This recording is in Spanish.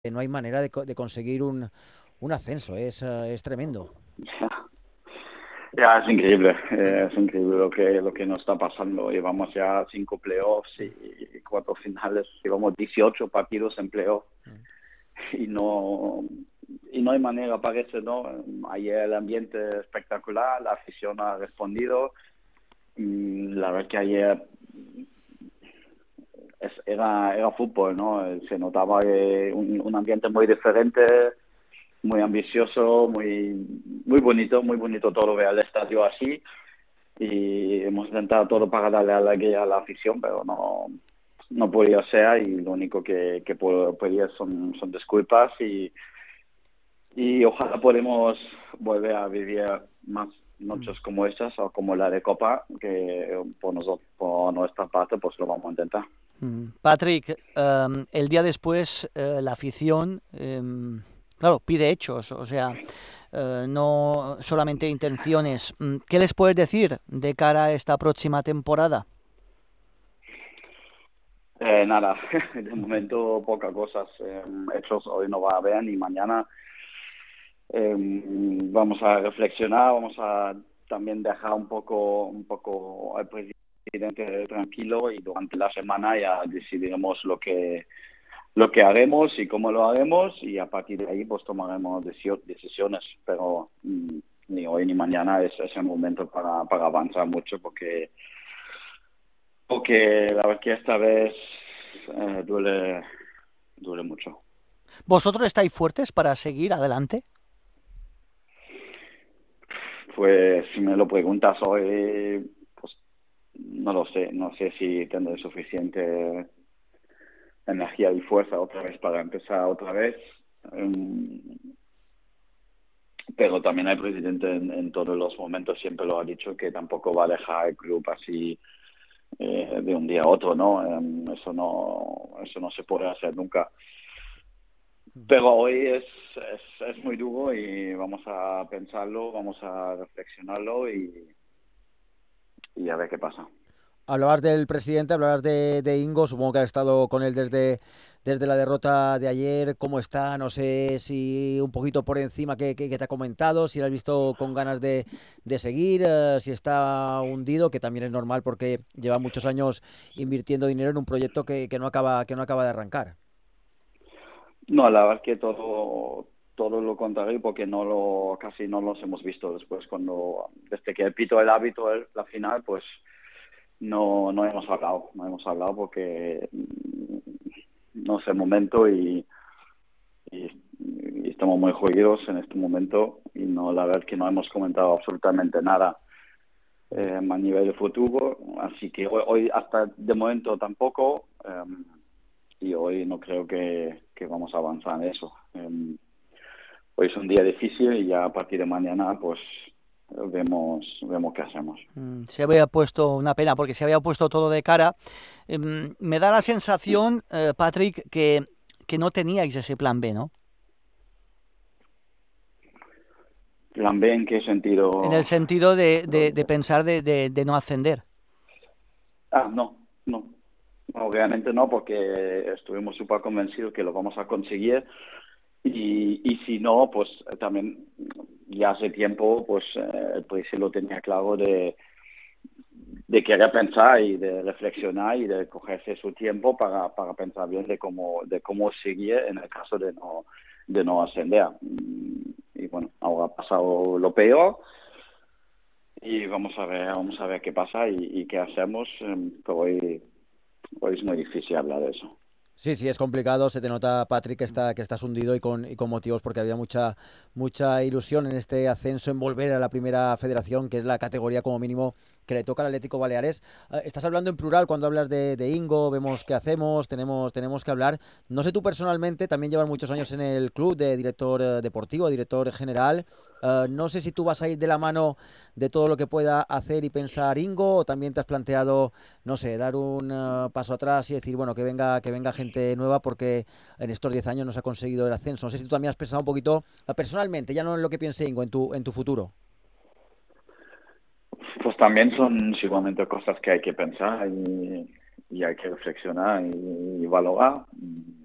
no hay manera de conseguir un ascenso. Es tremendo. Ya, es increíble lo que nos está pasando. Llevamos ya 5 playoffs y 4 finales, llevamos 18 partidos en playoff y no, y no hay manera, parece, ¿no? Ayer el ambiente espectacular, la afición ha respondido y la verdad que ayer era fútbol, ¿no? Se notaba un ambiente muy diferente, muy ambicioso, muy bonito todo ver el estadio así y hemos intentado todo para darle alegría a la afición, pero no podía ser y lo único que puedo pedir son disculpas y ojalá podamos volver a vivir más Mm. noches como estas o como la de Copa, que por nuestra parte pues lo vamos a intentar. Patrick, el día después la afición, claro, pide hechos, o sea, no solamente intenciones. ¿Qué les puedes decir de cara a esta próxima temporada? Nada, de momento pocas cosas hechos hoy no va a haber ni mañana. Vamos a reflexionar, vamos a también dejar un poco al presidente tranquilo y durante la semana ya decidiremos lo que haremos y cómo lo haremos y a partir de ahí pues tomaremos decisiones, pero ni hoy ni mañana es el momento para avanzar mucho porque la verdad que esta vez duele mucho. ¿Vosotros estáis fuertes para seguir adelante? Pues si me lo preguntas hoy, pues no sé si tendré suficiente energía y fuerza otra vez para empezar otra vez. Um, pero también el presidente en todos los momentos siempre lo ha dicho que tampoco va a dejar el club así de un día a otro, ¿no? Eso no se puede hacer nunca. Pero hoy es muy duro y vamos a pensarlo, vamos a reflexionarlo y a ver qué pasa. Hablabas del presidente, hablabas de Ingo, supongo que has estado con él desde la derrota de ayer. ¿Cómo está? No sé si un poquito por encima que te ha comentado, si lo has visto con ganas de seguir, si está hundido, que también es normal porque lleva muchos años invirtiendo dinero en un proyecto que no acaba de arrancar. No, la verdad es que todo lo contrario, porque casi no los hemos visto después. Desde que pito el hábito, la final, pues no hemos hablado porque no es el momento y estamos muy jodidos en este momento y no, la verdad es que no hemos comentado absolutamente nada a nivel de futuro, así que hoy hasta de momento tampoco y hoy no creo que vamos a avanzar en eso. Hoy es un día difícil y ya a partir de mañana pues vemos qué hacemos. Se había puesto una pena porque se había puesto todo de cara. Me da la sensación, Patrick, que no teníais ese plan B, ¿no? ¿Plan B en qué En el sentido sentido lo de dices? pensar de no ascender. No, realmente no, porque estuvimos súper convencidos que lo vamos a conseguir y si no, pues también ya hace tiempo, pues el presidente lo tenía claro de querer pensar y de reflexionar y de cogerse su tiempo para pensar bien de cómo seguir en el caso de no ascender. Y bueno, ahora ha pasado lo peor y vamos a ver qué pasa y qué hacemos, pero hoy es muy difícil hablar de eso. Sí, sí, es complicado. Se te nota, Patrick, que estás hundido y con motivos, porque había mucha ilusión en este ascenso, en volver a la primera federación, que es la categoría como mínimo que le toca al Atlético Baleares. Estás hablando en plural cuando hablas de Ingo, vemos qué hacemos, tenemos que hablar. No sé tú personalmente, también llevas muchos años en el club de director deportivo, director general. No sé si tú vas a ir de la mano de todo lo que pueda hacer y pensar Ingo, o también te has planteado, no sé, dar un paso atrás y decir, bueno, que venga gente nueva porque en estos 10 años no se ha conseguido el ascenso. No sé si tú también has pensado un poquito personalmente, ya no en lo que piense Ingo, en tu futuro. Pues también son seguramente cosas que hay que pensar y hay que reflexionar y valorar.